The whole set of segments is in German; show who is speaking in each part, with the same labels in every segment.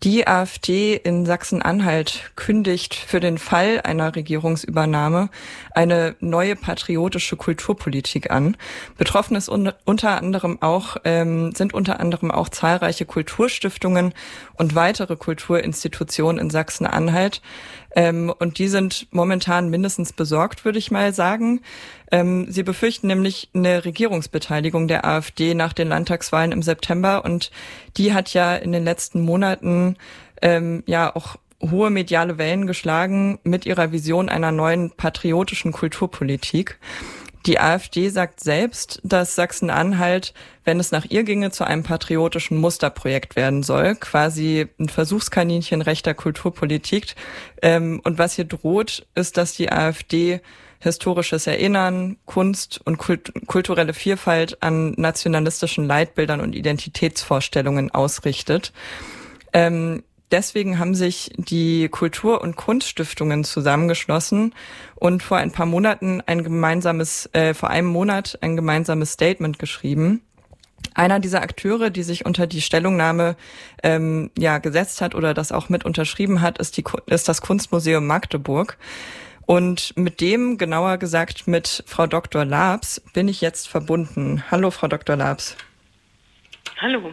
Speaker 1: Die AfD in Sachsen-Anhalt kündigt für den Fall einer Regierungsübernahme eine neue patriotische Kulturpolitik an. Betroffen ist sind unter anderem auch zahlreiche Kulturstiftungen und weitere Kulturinstitutionen in Sachsen-Anhalt. Und die sind momentan mindestens besorgt, würde ich mal sagen. Sie befürchten nämlich eine Regierungsbeteiligung der AfD nach den Landtagswahlen im September. Und die hat ja in den letzten Monaten auch hohe mediale Wellen geschlagen mit ihrer Vision einer neuen patriotischen Kulturpolitik. Die AfD sagt selbst, dass Sachsen-Anhalt, wenn es nach ihr ginge, zu einem patriotischen Musterprojekt werden soll, quasi ein Versuchskaninchen rechter Kulturpolitik. Und was hier droht, ist, dass die AfD historisches Erinnern, Kunst und kulturelle Vielfalt an nationalistischen Leitbildern und Identitätsvorstellungen ausrichtet. Deswegen haben sich die Kultur- und Kunststiftungen zusammengeschlossen und vor einem Monat ein gemeinsames Statement geschrieben. Einer dieser Akteure, die sich unter die Stellungnahme gesetzt hat oder das auch mit unterschrieben hat, ist das Kunstmuseum Magdeburg. Und mit dem, genauer gesagt mit Frau Dr. Labs, bin ich jetzt verbunden. Hallo, Frau Dr. Labs.
Speaker 2: Hallo.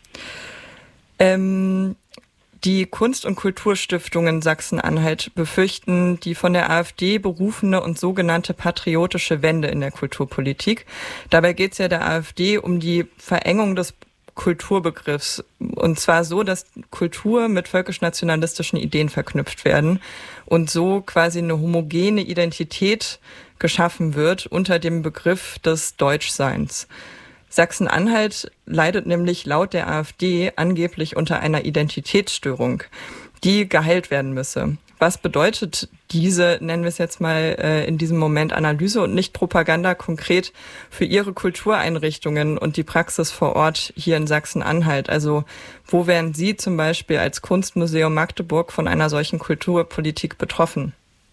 Speaker 1: Die Kunst- und Kulturstiftungen Sachsen-Anhalt befürchten die von der AfD berufene und sogenannte patriotische Wende in der Kulturpolitik. Dabei geht es ja der AfD um die Verengung des Kulturbegriffs. Und zwar so, dass Kultur mit völkisch-nationalistischen Ideen verknüpft werden und so quasi eine homogene Identität geschaffen wird unter dem Begriff des Deutschseins. Sachsen-Anhalt leidet nämlich laut der AfD angeblich unter einer Identitätsstörung, die geheilt werden müsse. Was bedeutet diese, nennen wir es jetzt mal in diesem Moment, Analyse und nicht Propaganda konkret für Ihre Kultureinrichtungen und die Praxis vor Ort hier in Sachsen-Anhalt? Also wo wären Sie zum Beispiel als Kunstmuseum Magdeburg von einer solchen Kulturpolitik betroffen?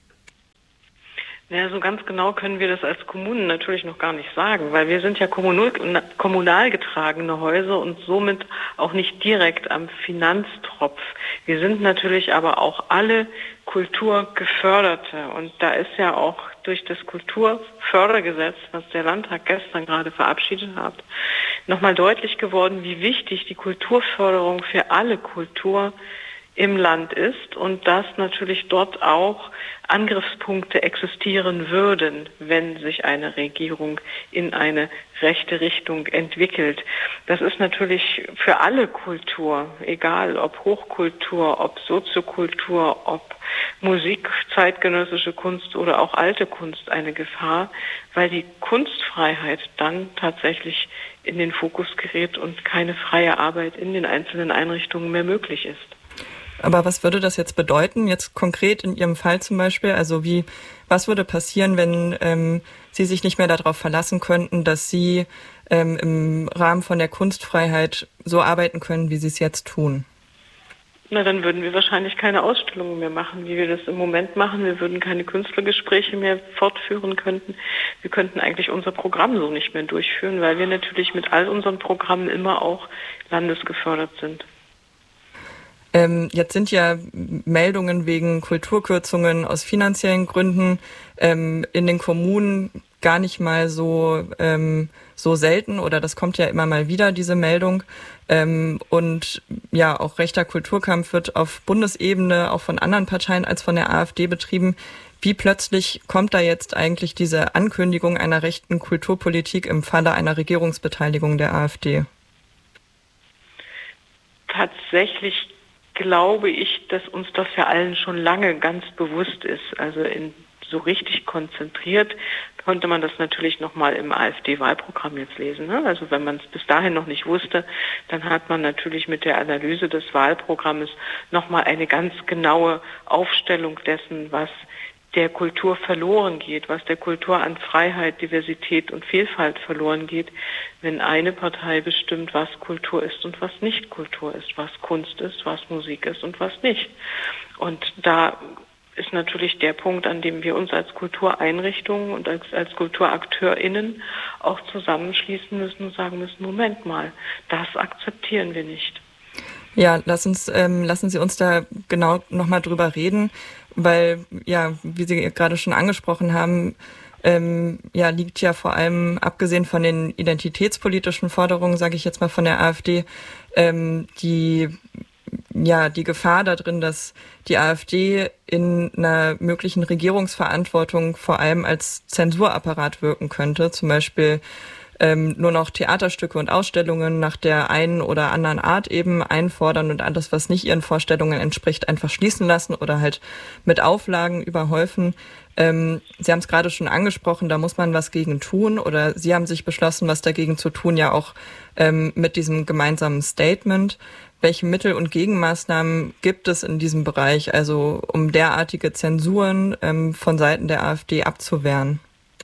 Speaker 2: Ja, so ganz genau können wir das als Kommunen natürlich noch gar nicht sagen, weil wir sind ja kommunal getragene Häuser und somit auch nicht direkt am Finanztropf. Wir sind natürlich aber auch alle Kulturgeförderte und da ist ja auch durch das Kulturfördergesetz, was der Landtag gestern gerade verabschiedet hat, nochmal deutlich geworden, wie wichtig die Kulturförderung für alle Kultur im Land ist und dass natürlich dort auch Angriffspunkte existieren würden, wenn sich eine Regierung in eine rechte Richtung entwickelt. Das ist natürlich für alle Kultur, egal ob Hochkultur, ob Soziokultur, ob Musik, zeitgenössische Kunst oder auch alte Kunst eine Gefahr, weil die Kunstfreiheit dann tatsächlich in den Fokus gerät und keine freie Arbeit in den einzelnen Einrichtungen mehr möglich ist.
Speaker 1: Aber was würde das jetzt bedeuten, jetzt konkret in Ihrem Fall zum Beispiel? Also was würde passieren, wenn Sie sich nicht mehr darauf verlassen könnten, dass Sie im Rahmen von der Kunstfreiheit so arbeiten können, wie Sie es jetzt tun?
Speaker 2: Na, dann würden wir wahrscheinlich keine Ausstellungen mehr machen, wie wir das im Moment machen. Wir würden keine Künstlergespräche mehr fortführen könnten. Wir könnten eigentlich unser Programm so nicht mehr durchführen, weil wir natürlich mit all unseren Programmen immer auch landesgefördert sind.
Speaker 1: Jetzt sind ja Meldungen wegen Kulturkürzungen aus finanziellen Gründen in den Kommunen gar nicht mal so selten oder das kommt ja immer mal wieder, diese Meldung. Und ja, auch rechter Kulturkampf wird auf Bundesebene auch von anderen Parteien als von der AfD betrieben. Wie plötzlich kommt da jetzt eigentlich diese Ankündigung einer rechten Kulturpolitik im Falle einer Regierungsbeteiligung der AfD?
Speaker 2: Tatsächlich glaube ich, dass uns das ja allen schon lange ganz bewusst ist. Also so richtig konzentriert konnte man das natürlich nochmal im AfD-Wahlprogramm jetzt lesen. Ne? Also wenn man es bis dahin noch nicht wusste, dann hat man natürlich mit der Analyse des Wahlprogrammes nochmal eine ganz genaue Aufstellung dessen, was der Kultur verloren geht, was der Kultur an Freiheit, Diversität und Vielfalt verloren geht, wenn eine Partei bestimmt, was Kultur ist und was nicht Kultur ist, was Kunst ist, was Musik ist und was nicht. Und da ist natürlich der Punkt, an dem wir uns als Kultureinrichtungen und als KulturakteurInnen auch zusammenschließen müssen und sagen müssen, Moment mal, das akzeptieren wir nicht.
Speaker 1: Ja, lassen Sie uns da genau nochmal drüber reden, weil, ja, wie Sie gerade schon angesprochen haben, liegt ja vor allem, abgesehen von den identitätspolitischen Forderungen, sage ich jetzt mal von der AfD, die Gefahr da drin, dass die AfD in einer möglichen Regierungsverantwortung vor allem als Zensurapparat wirken könnte, zum Beispiel nur noch Theaterstücke und Ausstellungen nach der einen oder anderen Art eben einfordern und alles, was nicht ihren Vorstellungen entspricht, einfach schließen lassen oder halt mit Auflagen überhäufen. Sie haben es gerade schon angesprochen, da muss man was gegen tun, oder Sie haben sich beschlossen, was dagegen zu tun, ja auch mit diesem gemeinsamen Statement. Welche Mittel und Gegenmaßnahmen gibt es in diesem Bereich, also um derartige Zensuren von Seiten der AfD abzuwehren?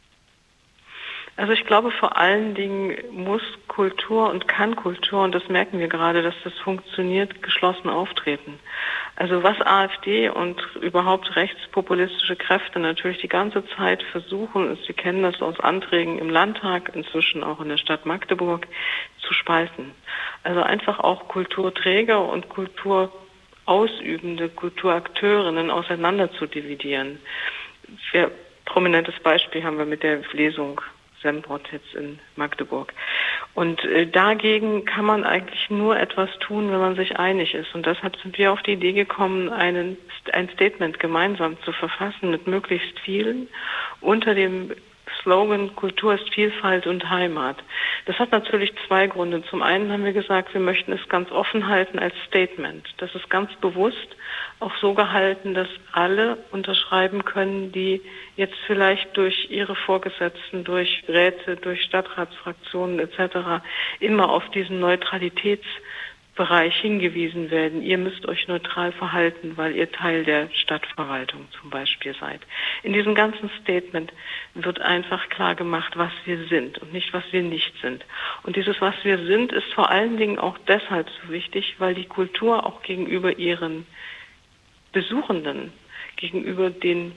Speaker 2: Also ich glaube, vor allen Dingen muss Kultur und kann Kultur, und das merken wir gerade, dass das funktioniert, geschlossen auftreten. Also was AfD und überhaupt rechtspopulistische Kräfte natürlich die ganze Zeit versuchen, ist, Sie kennen das aus Anträgen im Landtag, inzwischen auch in der Stadt Magdeburg, zu spalten. Also einfach auch Kulturträger und Kulturausübende, Kulturakteurinnen auseinander zu dividieren. Prominentes Beispiel haben wir mit der Lesung Sembrot jetzt in Magdeburg. Und dagegen kann man eigentlich nur etwas tun, wenn man sich einig ist. Und deshalb sind wir auf die Idee gekommen, ein Statement gemeinsam zu verfassen mit möglichst vielen unter dem Slogan Kultur ist Vielfalt und Heimat. Das hat natürlich zwei Gründe. Zum einen haben wir gesagt, wir möchten es ganz offen halten als Statement. Das ist ganz bewusst auch so gehalten, dass alle unterschreiben können, die jetzt vielleicht durch ihre Vorgesetzten, durch Räte, durch Stadtratsfraktionen etc. immer auf diesen Neutralitätsbereich hingewiesen werden. Ihr müsst euch neutral verhalten, weil ihr Teil der Stadtverwaltung zum Beispiel seid. In diesem ganzen Statement wird einfach klar gemacht, was wir sind und nicht, was wir nicht sind. Und dieses, was wir sind, ist vor allen Dingen auch deshalb so wichtig, weil die Kultur auch gegenüber ihren Besuchenden, gegenüber den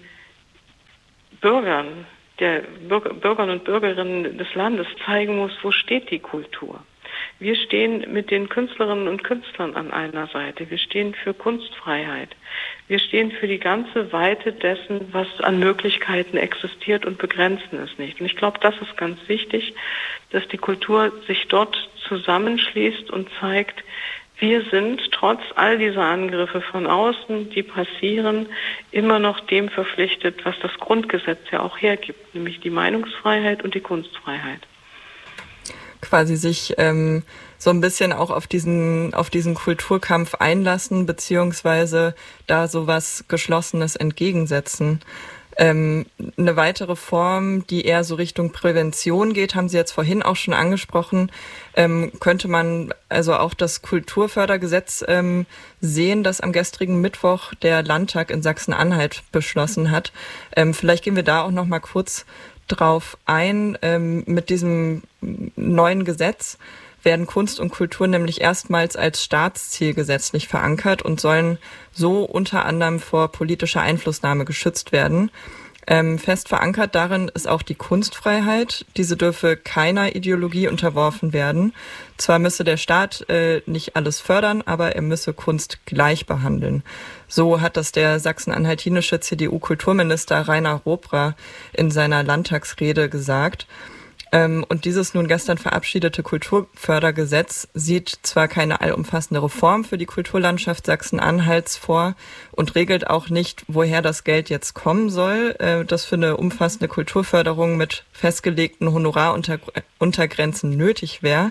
Speaker 2: Bürgern, Bürgern und Bürgerinnen des Landes zeigen muss, wo steht die Kultur. Wir stehen mit den Künstlerinnen und Künstlern an einer Seite. Wir stehen für Kunstfreiheit. Wir stehen für die ganze Weite dessen, was an Möglichkeiten existiert, und begrenzen es nicht. Und ich glaube, das ist ganz wichtig, dass die Kultur sich dort zusammenschließt und zeigt, wir sind trotz all dieser Angriffe von außen, die passieren, immer noch dem verpflichtet, was das Grundgesetz ja auch hergibt, nämlich die Meinungsfreiheit und die Kunstfreiheit.
Speaker 1: Quasi sich so ein bisschen auch auf diesen Kulturkampf einlassen, beziehungsweise da sowas Geschlossenes entgegensetzen. Eine weitere Form, die eher so Richtung Prävention geht, haben Sie jetzt vorhin auch schon angesprochen, könnte man also auch das Kulturfördergesetz sehen, das am gestrigen Mittwoch der Landtag in Sachsen-Anhalt beschlossen hat. Vielleicht gehen wir da auch noch mal kurz drauf ein. Mit diesem neuen Gesetz werden Kunst und Kultur nämlich erstmals als Staatsziel gesetzlich verankert und sollen so unter anderem vor politischer Einflussnahme geschützt werden. Fest verankert darin ist auch die Kunstfreiheit. Diese dürfe keiner Ideologie unterworfen werden. Zwar müsse der Staat nicht alles fördern, aber er müsse Kunst gleich behandeln. So hat das der sachsen-anhaltinische CDU-Kulturminister Rainer Robra in seiner Landtagsrede gesagt. Und dieses nun gestern verabschiedete Kulturfördergesetz sieht zwar keine allumfassende Reform für die Kulturlandschaft Sachsen-Anhalts vor und regelt auch nicht, woher das Geld jetzt kommen soll, das für eine umfassende Kulturförderung mit festgelegten Honoraruntergrenzen nötig wäre.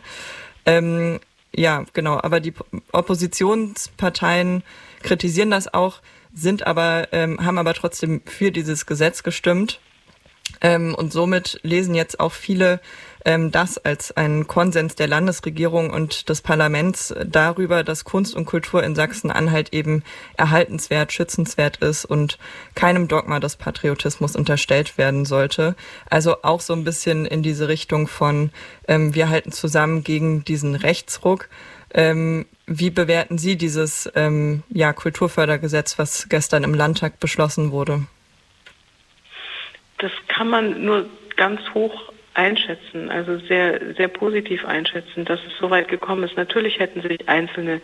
Speaker 1: Ja, genau, aber die Oppositionsparteien kritisieren das auch, haben aber trotzdem für dieses Gesetz gestimmt. Und somit lesen jetzt auch viele das als einen Konsens der Landesregierung und des Parlaments darüber, dass Kunst und Kultur in Sachsen-Anhalt eben erhaltenswert, schützenswert ist und keinem Dogma des Patriotismus unterstellt werden sollte. Also auch so ein bisschen in diese Richtung von wir halten zusammen gegen diesen Rechtsruck. Wie bewerten Sie dieses Kulturfördergesetz, was gestern im Landtag beschlossen wurde?
Speaker 2: Das kann man nur ganz hoch einschätzen, also sehr, sehr positiv einschätzen, dass es so weit gekommen ist. Natürlich hätten sich Einzelne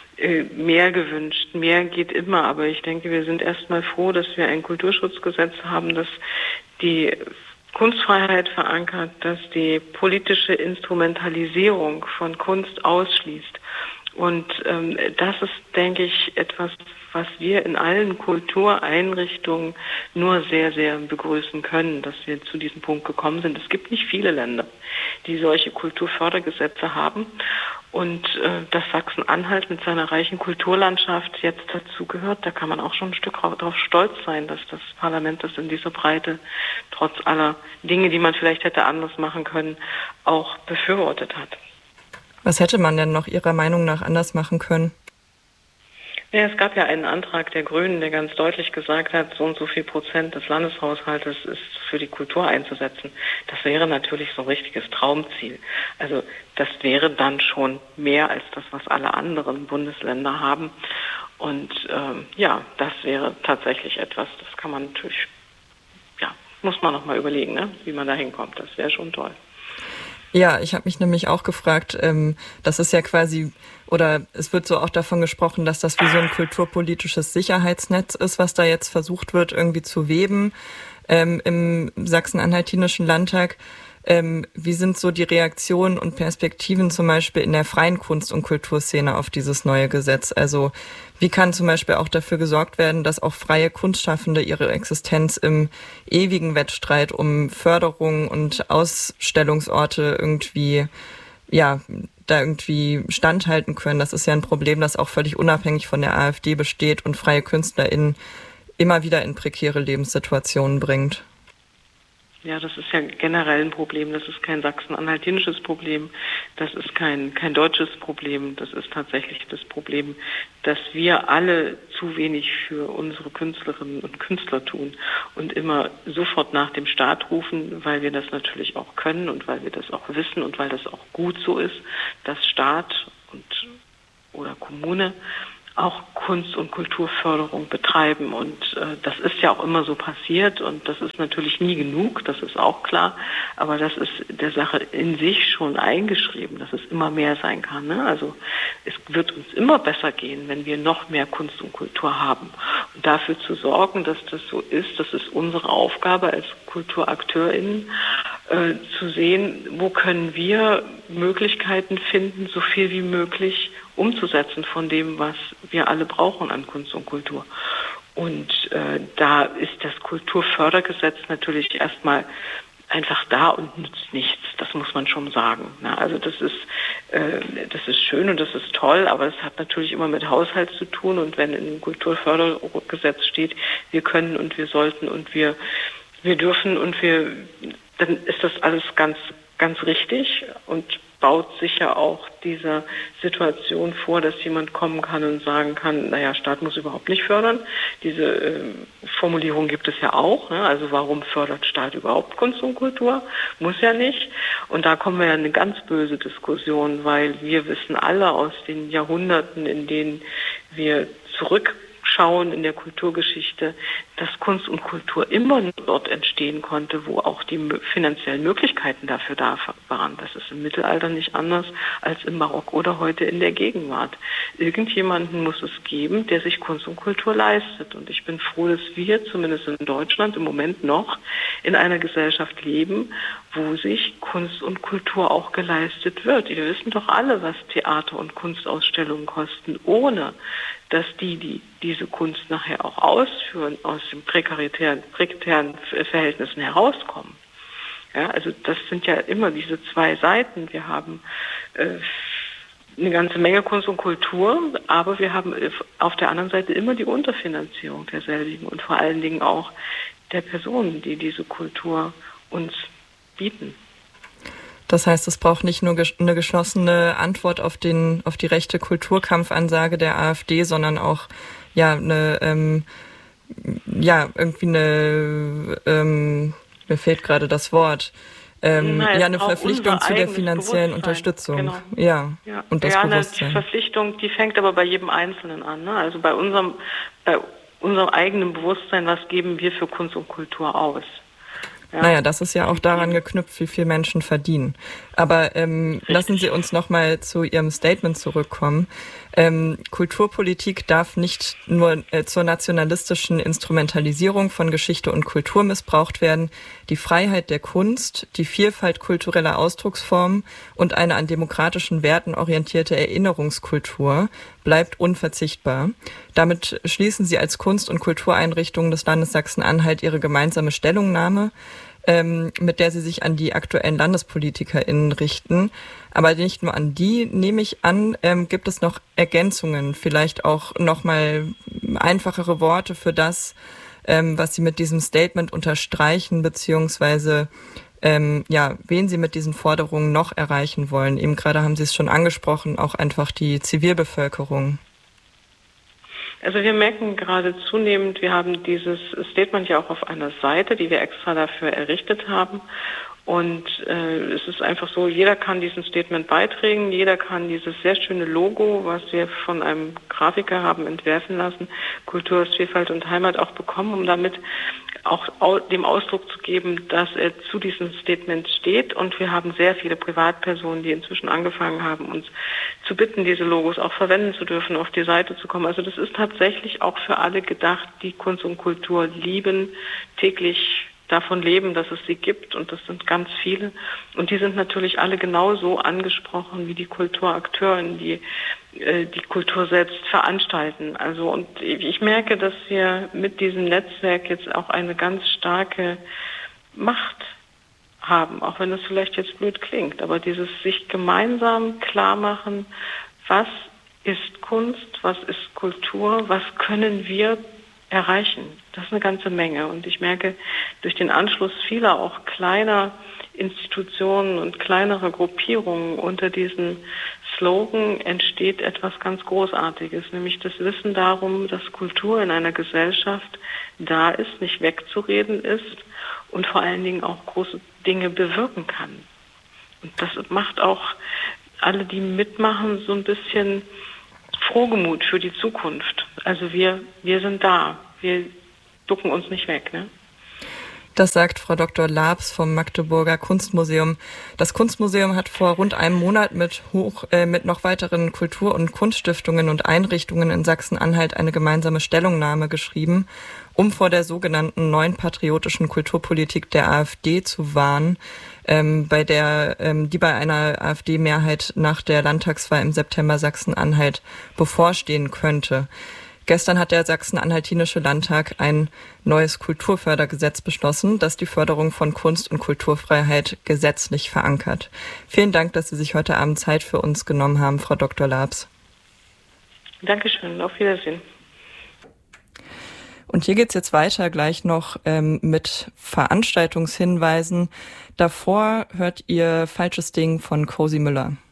Speaker 2: mehr gewünscht. Mehr geht immer, aber ich denke, wir sind erstmal froh, dass wir ein Kulturschutzgesetz haben, das die Kunstfreiheit verankert, das die politische Instrumentalisierung von Kunst ausschließt. Und das ist, denke ich, etwas, was wir in allen Kultureinrichtungen nur sehr, sehr begrüßen können, dass wir zu diesem Punkt gekommen sind. Es gibt nicht viele Länder, die solche Kulturfördergesetze haben. Und dass Sachsen-Anhalt mit seiner reichen Kulturlandschaft jetzt dazu gehört, da kann man auch schon ein Stück darauf stolz sein, dass das Parlament das in dieser Breite, trotz aller Dinge, die man vielleicht hätte anders machen können, auch befürwortet hat.
Speaker 1: Was hätte man denn noch Ihrer Meinung nach anders machen können?
Speaker 2: Ja, es gab ja einen Antrag der Grünen, der ganz deutlich gesagt hat, so und so viel Prozent des Landeshaushaltes ist für die Kultur einzusetzen. Das wäre natürlich so ein richtiges Traumziel. Also das wäre dann schon mehr als das, was alle anderen Bundesländer haben. Und das wäre tatsächlich etwas, das kann man natürlich, muss man noch mal überlegen, ne, wie man da hinkommt. Das wäre schon toll.
Speaker 1: Ja, ich habe mich nämlich auch gefragt, das ist ja quasi, oder es wird so auch davon gesprochen, dass das wie so ein kulturpolitisches Sicherheitsnetz ist, was da jetzt versucht wird, irgendwie zu weben im Sachsen-Anhaltinischen Landtag. Wie sind so die Reaktionen und Perspektiven zum Beispiel in der freien Kunst- und Kulturszene auf dieses neue Gesetz? Also wie kann zum Beispiel auch dafür gesorgt werden, dass auch freie Kunstschaffende ihre Existenz im ewigen Wettstreit um Förderung und Ausstellungsorte irgendwie, da irgendwie standhalten können? Das ist ja ein Problem, das auch völlig unabhängig von der AfD besteht und freie KünstlerInnen immer wieder in prekäre Lebenssituationen bringt.
Speaker 2: Ja, das ist ja generell ein Problem. Das ist kein sachsen-anhaltinisches Problem. Das ist kein deutsches Problem. Das ist tatsächlich das Problem, dass wir alle zu wenig für unsere Künstlerinnen und Künstler tun und immer sofort nach dem Staat rufen, weil wir das natürlich auch können und weil wir das auch wissen und weil das auch gut so ist, dass Staat oder Kommune auch Kunst- und Kulturförderung betreiben. Und das ist ja auch immer so passiert und das ist natürlich nie genug, das ist auch klar, aber das ist der Sache in sich schon eingeschrieben, dass es immer mehr sein kann. Ne? Also es wird uns immer besser gehen, wenn wir noch mehr Kunst und Kultur haben. Und dafür zu sorgen, dass das so ist, das ist unsere Aufgabe als KulturakteurInnen, zu sehen, wo können wir Möglichkeiten finden, so viel wie möglich umzusetzen von dem, was wir alle brauchen an Kunst und Kultur. Und da ist das Kulturfördergesetz natürlich erstmal einfach da und nützt nichts. Das muss man schon sagen. Na, also das ist schön und das ist toll, aber es hat natürlich immer mit Haushalt zu tun. Und wenn in dem Kulturfördergesetz steht, wir können und wir sollten und wir dürfen und dann ist das alles ganz, ganz richtig und baut sich ja auch dieser Situation vor, dass jemand kommen kann und sagen kann, naja, Staat muss überhaupt nicht fördern. Diese Formulierung gibt es ja auch. Ne? Also warum fördert Staat überhaupt Kunst und Kultur? Muss ja nicht. Und da kommen wir ja in eine ganz böse Diskussion, weil wir wissen alle aus den Jahrhunderten, in denen wir zurückschauen in der Kulturgeschichte, dass Kunst und Kultur immer nur dort entstehen konnte, wo auch die finanziellen Möglichkeiten dafür da waren. Das ist im Mittelalter nicht anders als im Barock oder heute in der Gegenwart. Irgendjemanden muss es geben, der sich Kunst und Kultur leistet. Und ich bin froh, dass wir zumindest in Deutschland im Moment noch in einer Gesellschaft leben, wo sich Kunst und Kultur auch geleistet wird. Wir wissen doch alle, was Theater- und Kunstausstellungen kosten, ohne dass die diese Kunst nachher auch ausführen, aus den prekären Verhältnissen herauskommen. Ja, also das sind ja immer diese zwei Seiten. Wir haben eine ganze Menge Kunst und Kultur, aber wir haben auf der anderen Seite immer die Unterfinanzierung derselbigen und vor allen Dingen auch der Personen, die diese Kultur uns bieten.
Speaker 1: Das heißt, es braucht nicht nur eine geschlossene Antwort auf die rechte Kulturkampfansage der AfD, sondern auch mir fehlt gerade das Wort. Eine Verpflichtung zu der finanziellen Unterstützung.
Speaker 2: Genau.
Speaker 1: Ja, und das Bewusstsein.
Speaker 2: Die Verpflichtung, die fängt aber bei jedem Einzelnen an. Ne? Also bei unserem eigenen Bewusstsein, was geben wir für Kunst und Kultur aus? Ja.
Speaker 1: Naja, das ist ja auch daran geknüpft, wie viel Menschen verdienen. Aber lassen Sie uns nochmal zu Ihrem Statement zurückkommen. Kulturpolitik darf nicht nur zur nationalistischen Instrumentalisierung von Geschichte und Kultur missbraucht werden. Die Freiheit der Kunst, die Vielfalt kultureller Ausdrucksformen und eine an demokratischen Werten orientierte Erinnerungskultur bleibt unverzichtbar. Damit schließen Sie als Kunst- und Kultureinrichtungen des Landes Sachsen-Anhalt Ihre gemeinsame Stellungnahme, mit der Sie sich an die aktuellen LandespolitikerInnen richten. Aber nicht nur an die, nehme ich an, gibt es noch Ergänzungen, vielleicht auch nochmal einfachere Worte für das, was Sie mit diesem Statement unterstreichen, beziehungsweise wen Sie mit diesen Forderungen noch erreichen wollen. Eben gerade haben Sie es schon angesprochen, auch einfach die Zivilbevölkerung.
Speaker 2: Also wir merken gerade zunehmend, wir haben dieses Statement ja auch auf einer Seite, die wir extra dafür errichtet haben. Und es ist einfach so, jeder kann diesem Statement beitragen, jeder kann dieses sehr schöne Logo, was wir von einem Grafiker haben entwerfen lassen, Kultur ist Vielfalt und Heimat, auch bekommen, um damit auch dem Ausdruck zu geben, dass er zu diesem Statement steht. Und wir haben sehr viele Privatpersonen, die inzwischen angefangen haben, uns zu bitten, diese Logos auch verwenden zu dürfen, auf die Seite zu kommen. Also das ist tatsächlich auch für alle gedacht, die Kunst und Kultur lieben, täglich davon leben, dass es sie gibt, und das sind ganz viele. Und die sind natürlich alle genauso angesprochen wie die Kulturakteurinnen, die die Kultur selbst veranstalten. Also, und ich merke, dass wir mit diesem Netzwerk jetzt auch eine ganz starke Macht haben, auch wenn das vielleicht jetzt blöd klingt, aber dieses sich gemeinsam klar machen, was ist Kunst, was ist Kultur, was können wir erreichen. Das ist eine ganze Menge. Und ich merke, durch den Anschluss vieler auch kleiner Institutionen und kleinerer Gruppierungen unter diesem Slogan entsteht etwas ganz Großartiges, nämlich das Wissen darum, dass Kultur in einer Gesellschaft da ist, nicht wegzureden ist und vor allen Dingen auch große Dinge bewirken kann. Und das macht auch alle, die mitmachen, so ein bisschen Frohgemut für die Zukunft. Also wir sind da. Wir ducken uns nicht weg, ne?
Speaker 1: Das sagt Frau Dr. Labs vom Magdeburger Kunstmuseum. Das Kunstmuseum hat vor rund einem Monat mit noch weiteren Kultur- und Kunststiftungen und Einrichtungen in Sachsen-Anhalt eine gemeinsame Stellungnahme geschrieben, um vor der sogenannten neuen patriotischen Kulturpolitik der AfD zu warnen, die bei einer AfD-Mehrheit nach der Landtagswahl im September Sachsen-Anhalt bevorstehen könnte. Gestern hat der Sachsen-Anhaltinische Landtag ein neues Kulturfördergesetz beschlossen, das die Förderung von Kunst- und Kulturfreiheit gesetzlich verankert. Vielen Dank, dass Sie sich heute Abend Zeit für uns genommen haben, Frau Dr. Labs.
Speaker 2: Dankeschön, auf Wiedersehen.
Speaker 1: Und hier geht's jetzt weiter, gleich noch mit Veranstaltungshinweisen. Davor hört ihr Falsches Ding von Cozy Müller.